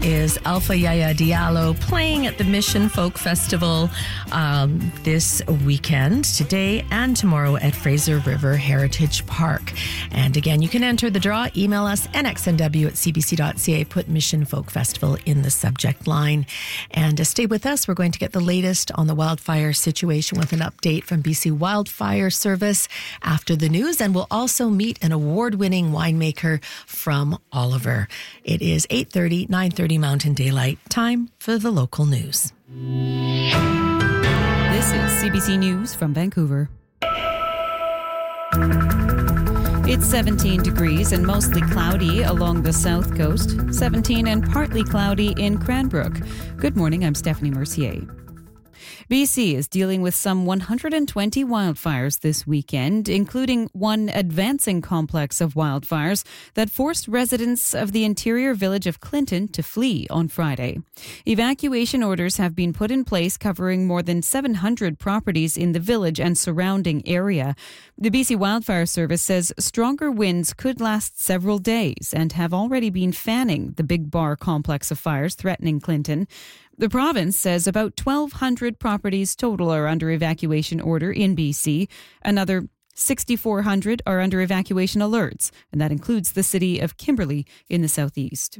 is Alpha Yaya Diallo playing at the Mission Folk Festival this weekend, today and tomorrow at Fraser River Heritage Park. And again, you can enter the draw. Email us nxnw@cbc.ca. Put Mission Folk Festival in the subject line. And stay with us. We're going to get the latest on the wildfire situation with an update from BC Wildfire Service after the news. And we'll also meet an award-winning winemaker from Oliver. It is 8:30, 9:30 Mountain Daylight. Time for the local news. This is CBC News from Vancouver. It's 17 degrees and mostly cloudy along the south coast, 17 and partly cloudy in Cranbrook. Good morning, I'm Stephanie Mercier. BC is dealing with some 120 wildfires this weekend, including one advancing complex of wildfires that forced residents of the interior village of Clinton to flee on Friday. Evacuation orders have been put in place covering more than 700 properties in the village and surrounding area. The BC Wildfire Service says stronger winds could last several days and have already been fanning the Big Bar complex of fires threatening Clinton. The province says about 1,200 properties total are under evacuation order in BC. Another 6,400 are under evacuation alerts, and that includes the city of Kimberley in the southeast.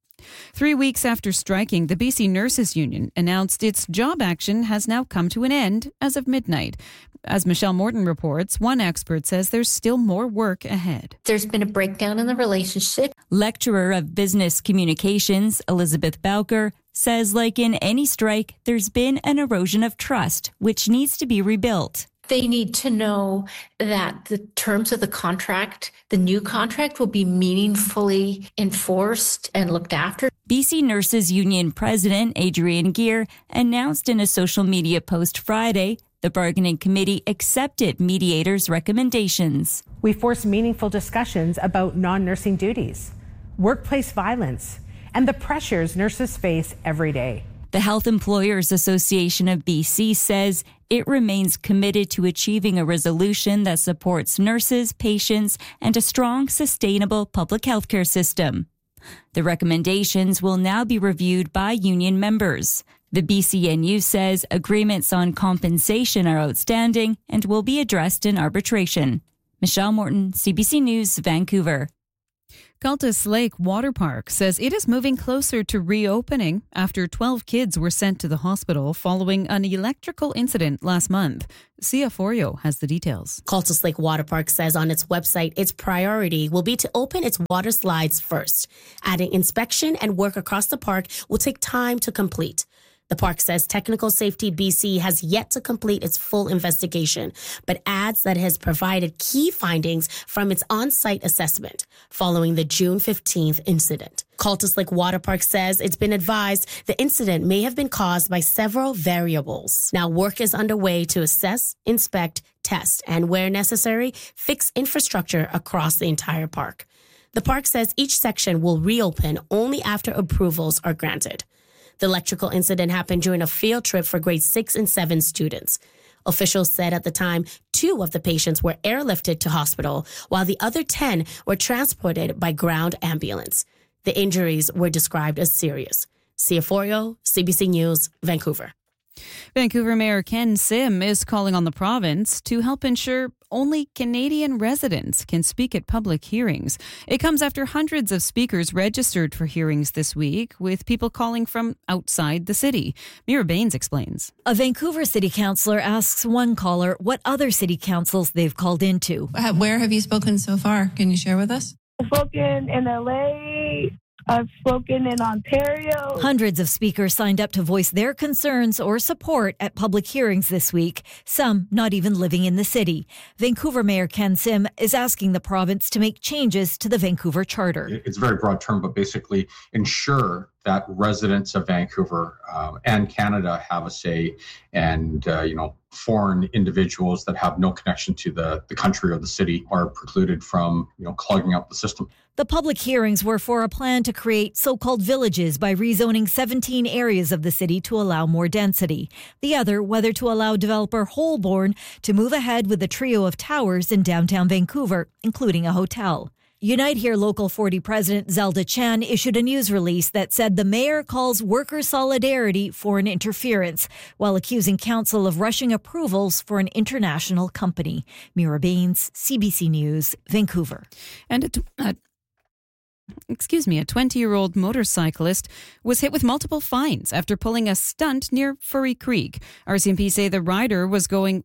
3 weeks after striking, the BC Nurses Union announced its job action has now come to an end as of midnight. As Michelle Morton reports, one expert says there's still more work ahead. There's been a breakdown in the relationship. Lecturer of Business Communications, Elizabeth Bowker, says like in any strike, there's been an erosion of trust, which needs to be rebuilt. They need to know that the terms of the contract, the new contract, will be meaningfully enforced and looked after. BC Nurses Union President Adrian Gear announced in a social media post Friday the bargaining committee accepted mediators' recommendations. We forced meaningful discussions about non-nursing duties, workplace violence, and the pressures nurses face every day. The Health Employers Association of BC says it remains committed to achieving a resolution that supports nurses, patients, and a strong, sustainable public healthcare system. The recommendations will now be reviewed by union members. The BCNU says agreements on compensation are outstanding and will be addressed in arbitration. Michelle Morton, CBC News, Vancouver. Cultus Lake Water Park says it is moving closer to reopening after 12 kids were sent to the hospital following an electrical incident last month. Sia Forio has the details. Cultus Lake Water Park says on its website its priority will be to open its water slides first. Adding inspection and work across the park will take time to complete. The park says Technical Safety BC has yet to complete its full investigation, but adds that it has provided key findings from its on-site assessment following the June 15th incident. Cultus Lake Water Park says it's been advised the incident may have been caused by several variables. Now work is underway to assess, inspect, test, and where necessary, fix infrastructure across the entire park. The park says each section will reopen only after approvals are granted. The electrical incident happened during a field trip for grade 6 and 7 students. Officials said at the time, 2 of the patients were airlifted to hospital, while the other 10 were transported by ground ambulance. The injuries were described as serious. Sia Forio, CBC News, Vancouver. Vancouver Mayor Ken Sim is calling on the province to help ensure only Canadian residents can speak at public hearings. It comes after hundreds of speakers registered for hearings this week, with people calling from outside the city. Mira Baines explains. A Vancouver city councillor asks one caller what other city councils they've called into. Where have you spoken so far? Can you share with us? I've spoken in LA. I've spoken in Ontario. Hundreds of speakers signed up to voice their concerns or support at public hearings this week, some not even living in the city. Vancouver Mayor Ken Sim is asking the province to make changes to the Vancouver Charter. It's a very broad term, but basically ensure that residents of Vancouver and Canada have a say, and foreign individuals that have no connection to the country or the city are precluded from clogging up the system. The public hearings were for a plan to create so-called villages by rezoning 17 areas of the city to allow more density. The other, whether to allow developer Holborn to move ahead with a trio of towers in downtown Vancouver, including a hotel. Unite Here Local 40 President Zelda Chan issued a news release that said the mayor calls worker solidarity foreign interference, while accusing council of rushing approvals for an international company. Mira Baines, CBC News, Vancouver. And a 20-year-old motorcyclist was hit with multiple fines after pulling a stunt near Furry Creek. RCMP say the rider was going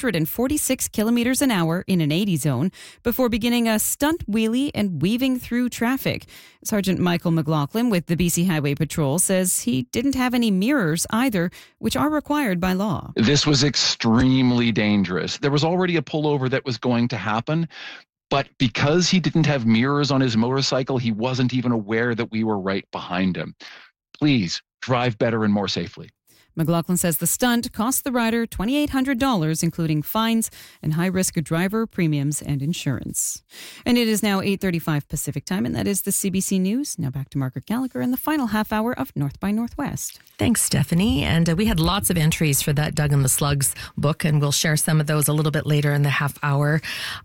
146 kilometers an hour in an 80 zone before beginning a stunt wheelie and weaving through traffic. Sergeant Michael McLaughlin with the BC Highway Patrol says he didn't have any mirrors either, which are required by law. This was extremely dangerous. There was already a pullover that was going to happen. But because he didn't have mirrors on his motorcycle, he wasn't even aware that we were right behind him. Please drive better and more safely. McLaughlin says the stunt cost the rider $2,800, including fines and high-risk driver premiums and insurance. And it is now 8:35 Pacific time, and that is the CBC News. Now back to Margaret Gallagher in the final half hour of North by Northwest. Thanks, Stephanie. And we had lots of entries for that Doug and the Slugs book, and we'll share some of those a little bit later in the half hour.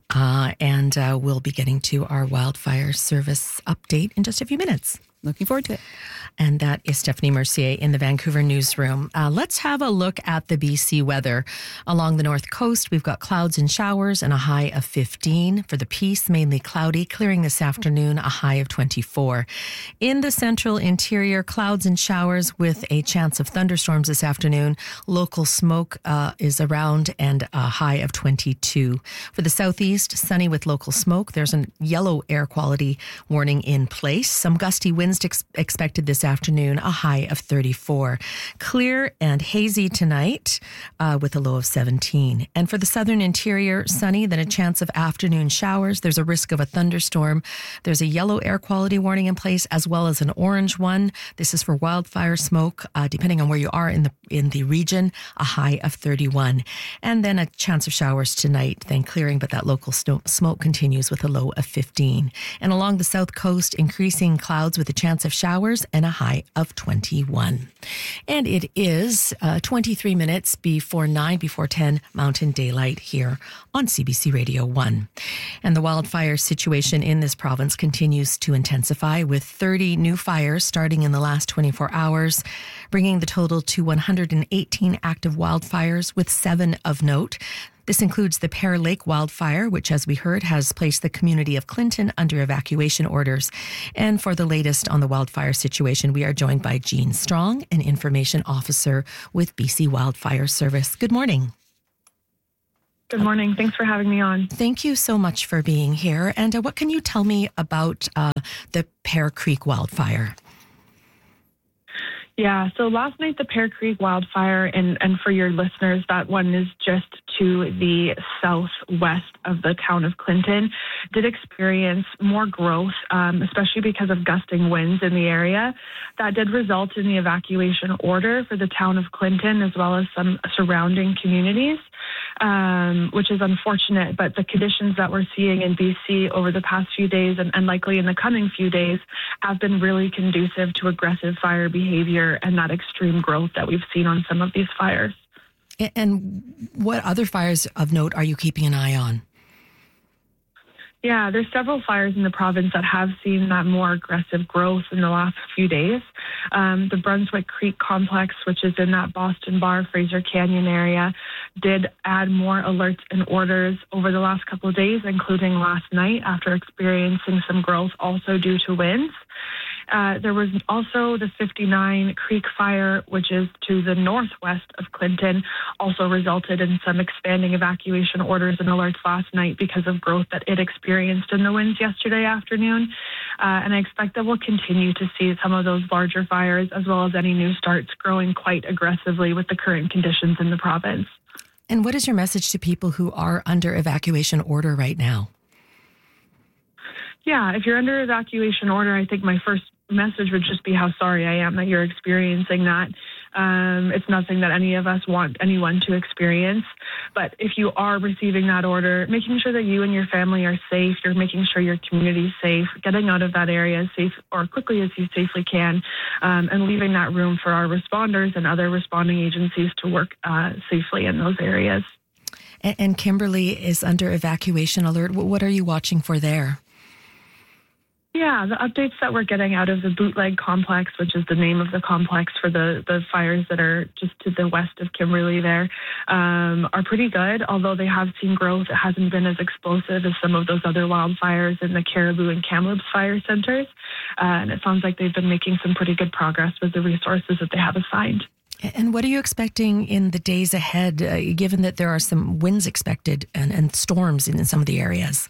And we'll be getting to our wildfire service update in just a few minutes. Looking forward to it. And that is Stephanie Mercier in the Vancouver newsroom. Let's have a look at the BC weather. Along the north coast, we've got clouds and showers and a high of 15. For the Peace, mainly cloudy, clearing this afternoon, a high of 24. In the central interior, clouds and showers with a chance of thunderstorms this afternoon. Local smoke is around and a high of 22. For the southeast, sunny with local smoke. There's a yellow air quality warning in place. Some gusty winds expected this afternoon, a high of 34. Clear and hazy tonight with a low of 17. And for the southern interior, sunny, then a chance of afternoon showers. There's a risk of a thunderstorm. There's a yellow air quality warning in place as well as an orange one. This is for wildfire smoke, depending on where you are in the region, a high of 31. And then a chance of showers tonight, then clearing, but that local smoke continues with a low of 15. And along the south coast, increasing clouds with a chance of showers and a high of 21. And it is 23 minutes before 10 Mountain Daylight here on CBC Radio 1. And the wildfire situation in this province continues to intensify with 30 new fires starting in the last 24 hours, bringing the total to 118 active wildfires with 7 of note. This includes the Pear Lake wildfire, which, as we heard, has placed the community of Clinton under evacuation orders. And for the latest on the wildfire situation, we are joined by Jean Strong, an information officer with BC Wildfire Service. Good morning. Good morning. Thanks for having me on. Thank you so much for being here. And what can you tell me about the Pear Creek wildfire? Yeah, so last night, the Pear Creek wildfire, and for your listeners, that one is just to the southwest of the town of Clinton, did experience more growth, especially because of gusting winds in the area. That did result in the evacuation order for the town of Clinton as well as some surrounding communities, which is unfortunate. But the conditions that we're seeing in BC over the past few days and likely in the coming few days have been really conducive to aggressive fire behavior and that extreme growth that we've seen on some of these fires. And what other fires of note are you keeping an eye on? Yeah, there's several fires in the province that have seen that more aggressive growth in the last few days. The Brunswick Creek Complex, which is in that Boston Bar, Fraser Canyon area, did add more alerts and orders over the last couple of days, including last night after experiencing some growth also due to winds. There was also the 59 Creek Fire, which is to the northwest of Clinton, also resulted in some expanding evacuation orders and alerts last night because of growth that it experienced in the winds yesterday afternoon. And I expect that we'll continue to see some of those larger fires as well as any new starts growing quite aggressively with the current conditions in the province. And what is your message to people who are under evacuation order right now? Yeah, if you're under evacuation order, I think my first message would just be how sorry I am that you're experiencing that. It's nothing that any of us want anyone to experience. But if you are receiving that order, making sure that you and your family are safe, you're making sure your community is safe, getting out of that area as safe or quickly as you safely can, and leaving that room for our responders and other responding agencies to work safely in those areas. And Kimberly is under evacuation alert. What are you watching for there? Yeah, the updates that we're getting out of the Bootleg Complex, which is the name of the complex for the fires that are just to the west of Kimberley there, are pretty good. Although they have seen growth, it hasn't been as explosive as some of those other wildfires in the Caribou and Kamloops fire centers. And it sounds like they've been making some pretty good progress with the resources that they have assigned. And what are you expecting in the days ahead, given that there are some winds expected and storms in some of the areas?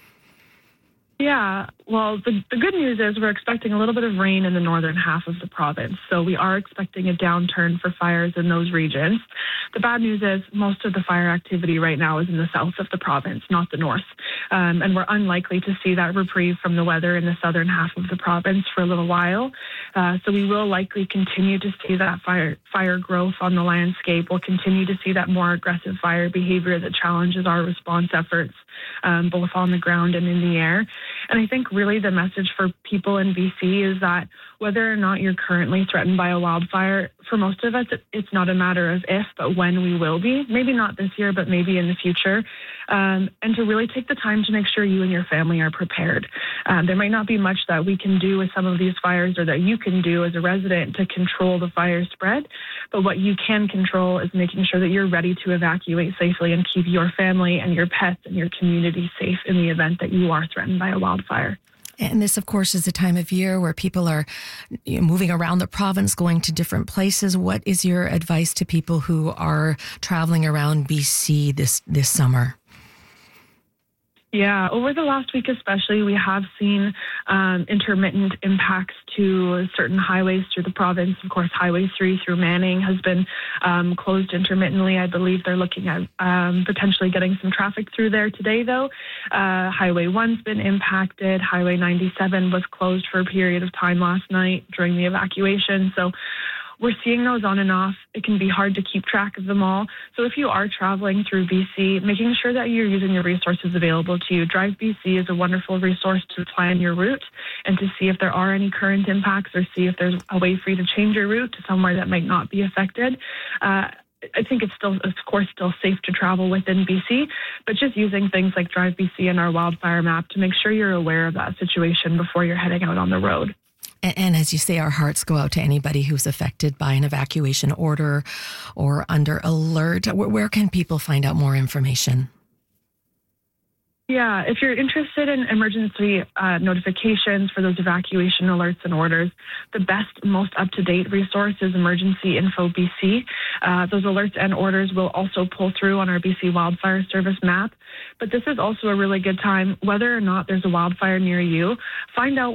Yeah, well, the good news is we're expecting a little bit of rain in the northern half of the province. So we are expecting a downturn for fires in those regions. The bad news is most of the fire activity right now is in the south of the province, not the north. And we're unlikely to see that reprieve from the weather in the southern half of the province for a little while. So we will likely continue to see that fire growth on the landscape. We'll continue to see that more aggressive fire behavior that challenges our response efforts, both on the ground and in the air. And I think really the message for people in BC is that whether or not you're currently threatened by a wildfire, for most of us, it's not a matter of if, but when we will be. Maybe not this year, but maybe in the future. And to really take the time to make sure you and your family are prepared. There might not be much that we can do with some of these fires or that you can do as a resident to control the fire spread. But what you can control is making sure that you're ready to evacuate safely and keep your family and your pets and your community safe in the event that you are threatened by a wildfire. And this, of course, is a time of year where people are moving around the province, going to different places. What is your advice to people who are traveling around BC this summer? Yeah, over the last week especially, we have seen intermittent impacts to certain highways through the province. Of course, Highway 3 through Manning has been closed intermittently. I believe they're looking at potentially getting some traffic through there today, though. Highway 1's been impacted. Highway 97 was closed for a period of time last night during the evacuation. So we're seeing those on and off. It can be hard to keep track of them all. So if you are traveling through BC, making sure that you're using the resources available to you. Drive BC is a wonderful resource to plan your route and to see if there are any current impacts or see if there's a way for you to change your route to somewhere that might not be affected. I think it's still, of course, still safe to travel within BC, but just using things like Drive BC and our wildfire map to make sure you're aware of that situation before you're heading out on the road. And as you say, our hearts go out to anybody who's affected by an evacuation order or under alert. Where can people find out more information? Yeah, if you're interested in emergency notifications for those evacuation alerts and orders, the best, most up-to-date resource is Emergency Info BC. Those alerts and orders will also pull through on our BC Wildfire Service map. But this is also a really good time, whether or not there's a wildfire near you, find out